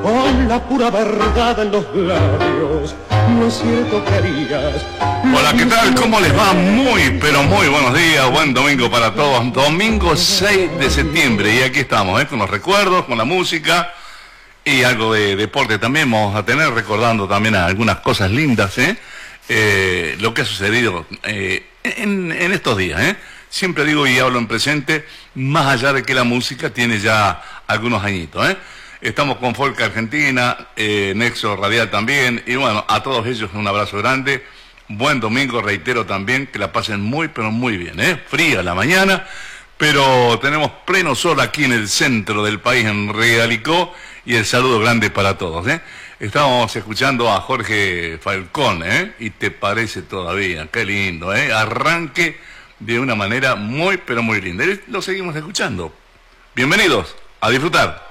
con la pura verdad en los labios. No es cierto que harías. Hola, ¿qué tal? ¿Cómo les va? Muy, pero muy buenos días. Buen domingo para todos. Domingo 6 de septiembre. Y aquí estamos, con los recuerdos, con la música y algo de deporte también. Vamos a tener recordando también algunas cosas lindas, lo que ha sucedido en estos días, Siempre digo y hablo en presente, más allá de que la música tiene ya algunos añitos, Estamos con Folk Argentina, Nexo Radial también, y bueno, a todos ellos un abrazo grande. Buen domingo, reitero también, que la pasen muy, pero muy bien, Fría la mañana, pero tenemos pleno sol aquí en el centro del país, en Realicó, y el saludo grande para todos, Estábamos escuchando a Jorge Falcón, y te parece todavía, qué lindo, Arranque de una manera muy, pero muy linda. Y lo seguimos escuchando. Bienvenidos a disfrutar.